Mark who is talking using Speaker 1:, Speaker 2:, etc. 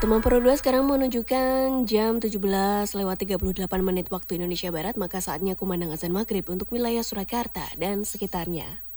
Speaker 1: Semampu 2 sekarang menunjukkan jam 17:38 waktu Indonesia Barat, maka saatnya kumandang azan maghrib untuk wilayah Surakarta dan sekitarnya.